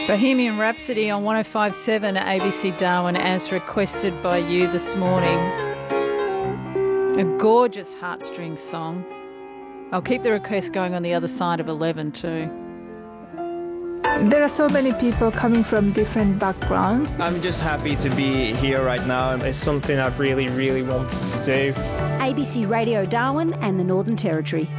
Bohemian Rhapsody on 105.7 ABC Darwin, as requested by you this morning. A gorgeous heartstrings song. I'll keep the request going on the other side of 11 too. There are so many people coming from different backgrounds. I'm just happy to be here right now. It's something I've really, really wanted to do. ABC Radio Darwin and the Northern Territory.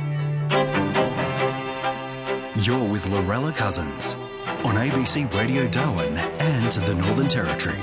You're with Lorella Cousins on ABC Radio Darwin and the Northern Territory.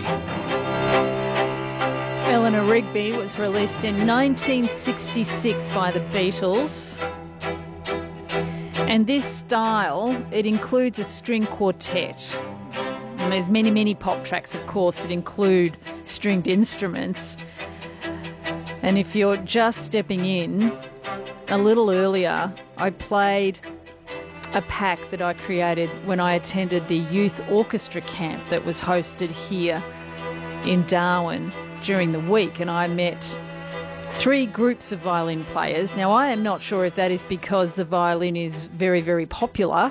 Eleanor Rigby was released in 1966 by the Beatles. And this style, it includes a string quartet. And there's many, many pop tracks, of course, that include stringed instruments. And if you're just stepping in, a little earlier, I played a pack that I created when I attended the youth orchestra camp that was hosted here in Darwin during the week, and I met 3 groups of violin players. Now, I am not sure if that is because the violin is very, very popular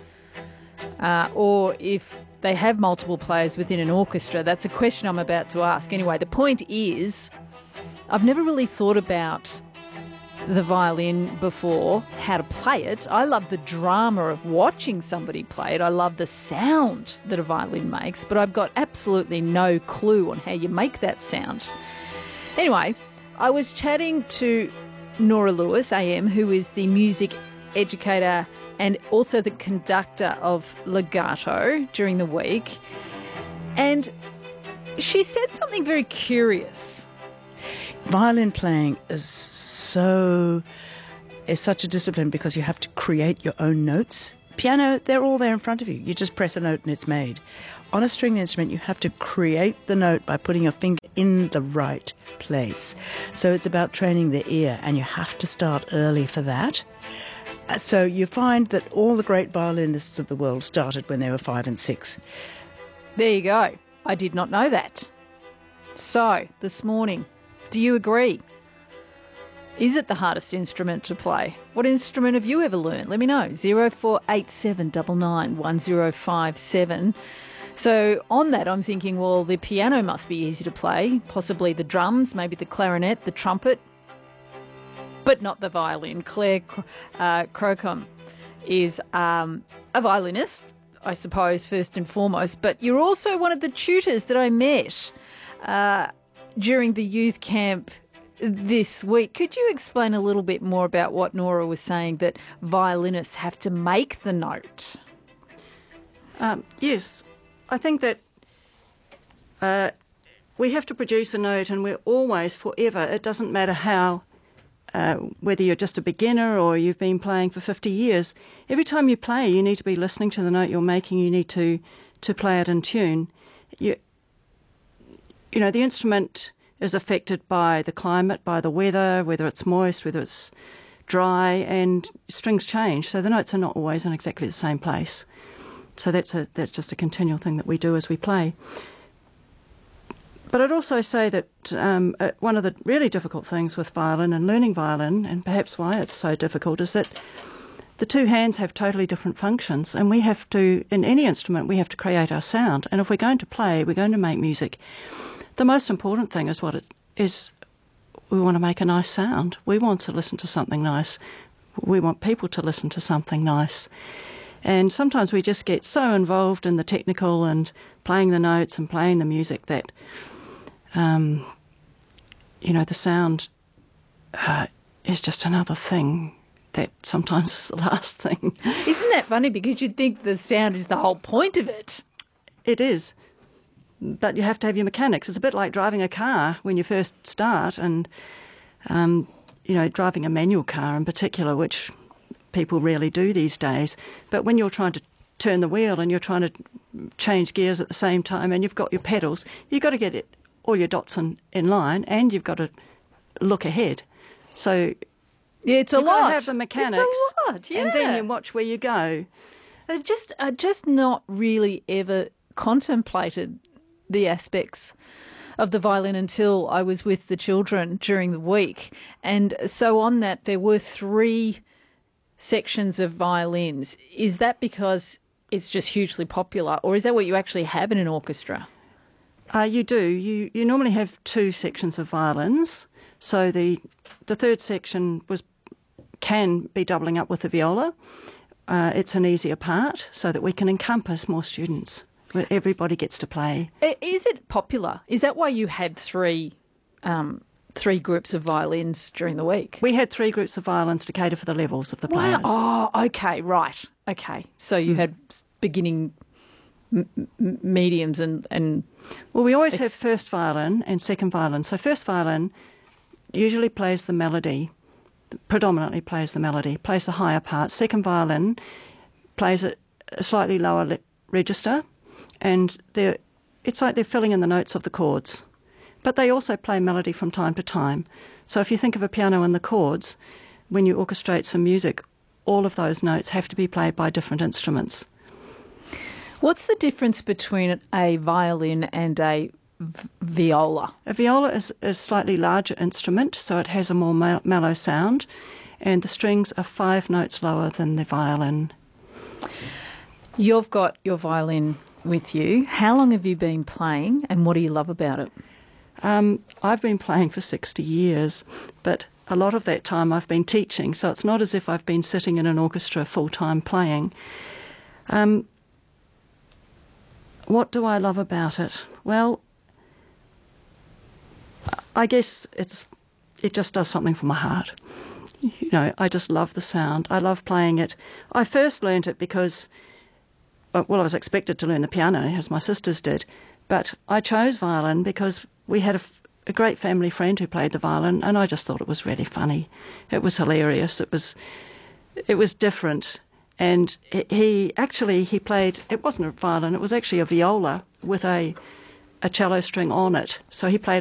or if they have multiple players within an orchestra. That's a question I'm about to ask. Anyway, the point is, I've never really thought about the violin before, how to play it. I love the drama of watching somebody play it. I love the sound that a violin makes, but I've got absolutely no clue on how you make that sound. Anyway, I was chatting to Nora Lewis, AM, who is the music educator and also the conductor of Legato during the week, and she said something very curious. Violin playing is such a discipline because you have to create your own notes. Piano, they're all there in front of you. You just press a note and it's made. On a string instrument, you have to create the note by putting your finger in the right place. So it's about training the ear, and you have to start early for that. So you find that all the great violinists of the world started when they were 5 and 6. There you go. I did not know that. So, this morning, do you agree? Is it the hardest instrument to play? What instrument have you ever learned? Let me know. 0487 99 1057. So on that, I'm thinking, well, the piano must be easy to play, possibly the drums, maybe the clarinet, the trumpet, but not the violin. Claire Crocombe is a violinist, I suppose, first and foremost, but you're also one of the tutors that I met during the youth camp this week. Could you explain a little bit more about what Nora was saying, that violinists have to make the note? Yes. I think that we have to produce a note, and we're always, forever, it doesn't matter how, whether you're just a beginner or you've been playing for 50 years, every time you play, you need to be listening to the note you're making, you need to play it in tune. You know, the instrument is affected by the climate, by the weather, whether it's moist, whether it's dry, and strings change, so the notes are not always in exactly the same place. So that's just a continual thing that we do as we play. But I'd also say that one of the really difficult things with violin and learning violin, and perhaps why it's so difficult, is that the two hands have totally different functions, and we have to, in any instrument, we have to create our sound. And if we're going to play, we're going to make music, the most important thing is what it is. We want to make a nice sound. We want to listen to something nice. We want people to listen to something nice. And sometimes we just get so involved in the technical and playing the notes and playing the music that, the sound is just another thing that sometimes is the last thing. Isn't that funny? Because you'd think the sound is the whole point of it. It is. But you have to have your mechanics. It's a bit like driving a car when you first start, and, driving a manual car in particular, which people rarely do these days. But when you're trying to turn the wheel and you're trying to change gears at the same time and you've got your pedals, you've got to get all your dots in line, and you've got to look ahead. So yeah, it's a lot. Got to have the mechanics. It's a lot, yeah. And then you watch where you go. I just not really ever contemplated the aspects of the violin until I was with the children during the week. And so on that, there were 3 sections of violins. Is that because it's just hugely popular, or is that what you actually have in an orchestra? You do. You normally have two sections of violins. So the third section can be doubling up with the viola. It's an easier part so that we can encompass more students, where everybody gets to play. Is it popular? Is that why you had three groups of violins during the week? We had 3 groups of violins to cater for the levels of the players. Wow. Oh, okay, right. Okay. So you had beginning, mediums and... Well, we always have first violin and second violin. So first violin usually plays the melody, predominantly plays the melody, plays the higher part. Second violin plays a slightly lower register, and it's like they're filling in the notes of the chords. But they also play melody from time to time. So if you think of a piano and the chords, when you orchestrate some music, all of those notes have to be played by different instruments. What's the difference between a violin and a viola? A viola is a slightly larger instrument, so it has a more mellow sound, and the strings are 5 notes lower than the violin. You've got your violin with you. How long have you been playing, and what do you love about it? I've been playing for 60 years, but a lot of that time I've been teaching, so it's not as if I've been sitting in an orchestra full-time playing. What do I love about it? Well, I guess it just does something for my heart. You know, I just love the sound. I love playing it. I first learned it because, I was expected to learn the piano, as my sisters did, but I chose violin because we had a great family friend who played the violin, and I just thought it was really funny. It was hilarious. It was different. And he played, it wasn't a violin, it was actually a viola with a cello string on it. So he played